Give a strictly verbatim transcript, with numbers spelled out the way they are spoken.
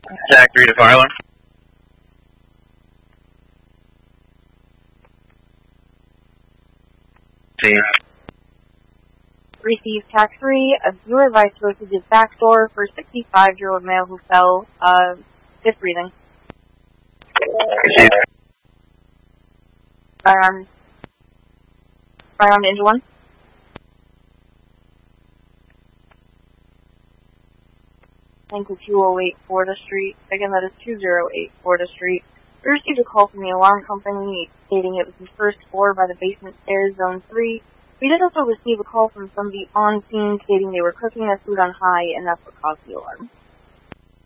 Jack three to fire alarm. See. Receive T A C three, uh, you are advised to go to the back door for a sixty-five-year-old male who fell, uh, fifth breathing. Receive. Firearm. Firearm to engine one. Thank you, two oh eight Florida Street. Again, that is two oh eight Florida Street. We received a call from the alarm company stating it was the first floor by the basement stairs, zone three. We did also receive a call from somebody on scene stating they were cooking their food on high, and that's what caused the alarm.